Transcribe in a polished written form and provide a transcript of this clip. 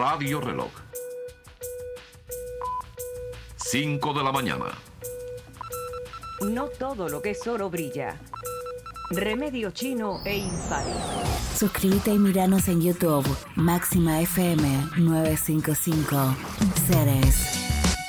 Radio Reloj. 5 de la mañana. No todo lo que es oro brilla. Remedio chino e infalible. Suscríbete y míranos en YouTube. Máxima FM 955. Ceres.